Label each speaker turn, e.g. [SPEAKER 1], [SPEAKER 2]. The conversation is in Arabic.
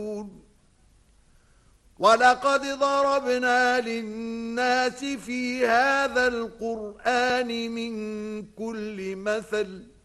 [SPEAKER 1] وَلَقَدْ ضَرَبْنَا لِلنَّاسِ فِي هَذَا الْقُرْآنِ مِنْ كُلِّ مَثَلٍ